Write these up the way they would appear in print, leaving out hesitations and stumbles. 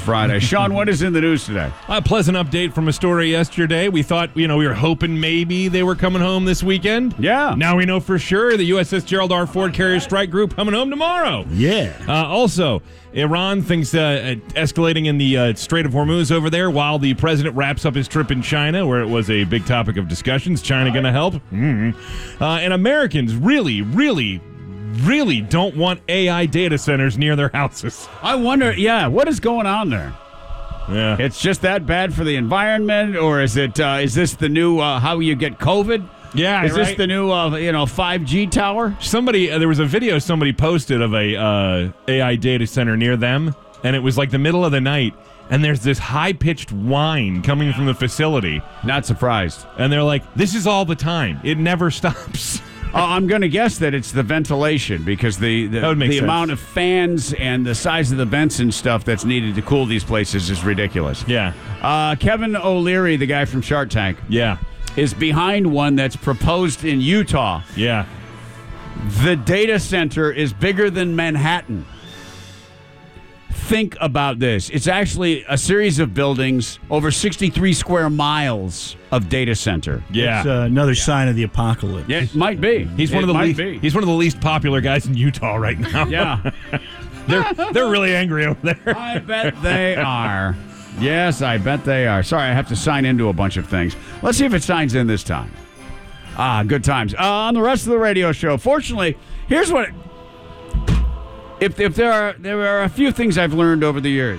Friday. Sean, what is in the news today? A pleasant update from Astoria yesterday. We thought, we were hoping maybe they were coming home this weekend. Yeah. Now we know for sure the USS Gerald R. Ford Carrier Strike Group coming home tomorrow. Yeah. Also, Iran thinks escalating in the Strait of Hormuz over there while the president wraps up his trip in China, where it was a big topic of discussions. China going to help? Mm-hmm. And Americans really don't want AI data centers near their houses. I wonder, what is going on there? Yeah. It's just that bad for the environment, or is this the new how you get COVID? Yeah, Is this the new 5G tower? There was a video somebody posted of a AI data center near them, and it was like the middle of the night, and there's this high-pitched whine coming from the facility. Not surprised. And they're like, this is all the time. It never stops. I'm going to guess that it's the ventilation, because the amount of fans and the size of the vents and stuff that's needed to cool these places is ridiculous. Yeah. Kevin O'Leary, the guy from Shark Tank, Yeah. is behind one that's proposed in Utah. Yeah. The data center is bigger than Manhattan. Think about this. It's actually a series of buildings over 63 square miles of data center. Yeah. It's another sign of the apocalypse. Yeah, it might be. He's one of the least popular guys in Utah right now. Yeah. They're really angry over there. I bet they are. Yes, I bet they are. Sorry, I have to sign into a bunch of things. Let's see if it signs in this time. Good times. On the rest of the radio show, fortunately, here's what... If there are a few things I've learned over the years.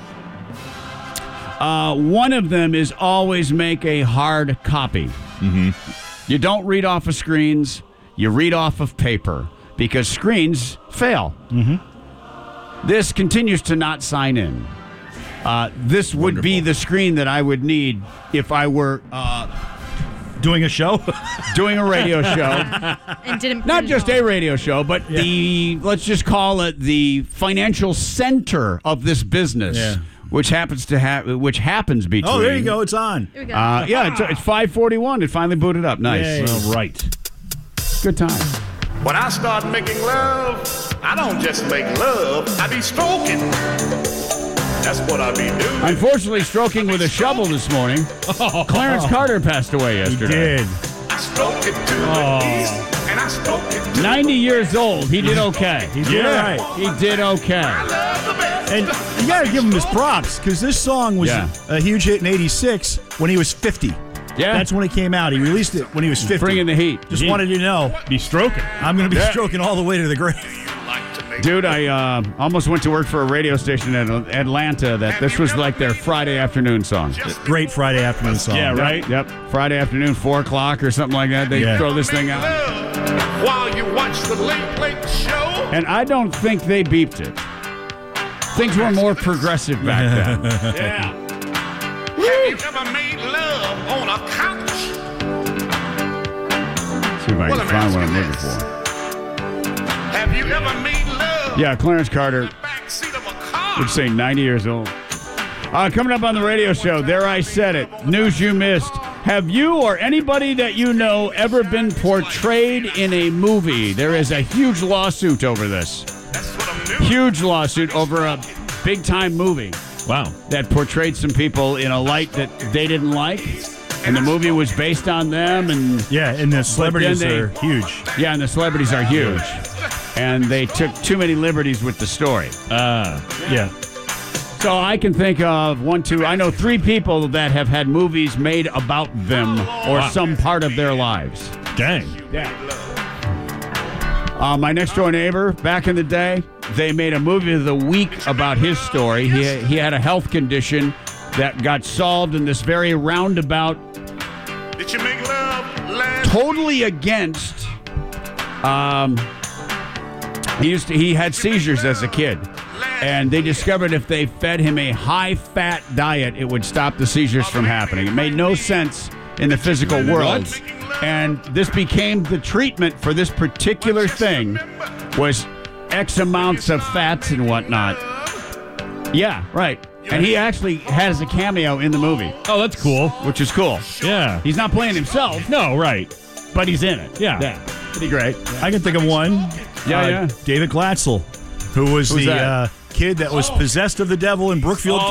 One of them is always make a hard copy. Mm-hmm. You don't read off of screens. You read off of paper, because screens fail. Mm-hmm. This continues to not sign in. This would be the screen that I would need if I were Doing a show? doing a radio show. And didn't Not just a radio show, but let's just call it the financial center of this business. Yeah. Which happens between. Oh, there you go. It's on. Here we go. It's 5:41. It finally booted up. Nice. Yay. All right. Good time. When I start making love, I don't just make love, I be stroking. That's what I be doing. Unfortunately, stroking with a shovel this morning. Clarence Carter passed away He yesterday. did. I stroke it to the east, and I stroke it to 90 years old. He did okay. He did all right. He did okay. love the best. And you got to give him his props, because this song was a huge hit in '86 when he was 50. Yeah. That's when it came out. He released it when he was 50. Bringing the heat. Just wanted you to know, Be stroking. I'm going to be stroking all the way to the grave. Dude, I almost went to work for a radio station in Atlanta that this was like their Friday afternoon song. Great Friday afternoon song. Yeah, right? Yep. Friday afternoon, 4 o'clock or something like that. They throw this thing out. While you watch the Late Show. And I don't think they beeped it. Things were more progressive back then. Yeah. Have you ever made love on a couch? See if I Well, can I'm find what I'm asking looking this. for. Have you ever made love Yeah, Clarence Carter in the backseat of a car? would say 90 years old. Coming up on the radio show, there I said it. News you missed. Have you or anybody that you know ever been portrayed in a movie? There is a huge lawsuit over this. That's what I'm doing. Huge lawsuit over a big-time movie Wow. that portrayed some people in a light that they didn't like. And the movie was based on them. And the celebrities they- are huge. yeah, and the celebrities are huge. And they took too many liberties with the story. Yeah. So I can think of I know 3 people that have had movies made about them or some part of their lives. Dang. My next door neighbor, back in the day, they made a movie of the week about his story. He had a health condition that got solved in this very roundabout, Did you make love last? totally against. He had seizures as a kid. And they discovered if they fed him a high-fat diet, it would stop the seizures from happening. It made no sense in the physical world. And this became the treatment for this particular thing, was X amounts of fats and whatnot. Yeah, right. And he actually has a cameo in the movie, Oh, that's cool. which is cool. Yeah. He's not playing himself, No, right. but he's in it. Yeah. Pretty great. I can think of one. Yeah. David Glatzel, who was Who's the that? kid that was possessed of the devil in Brookfield,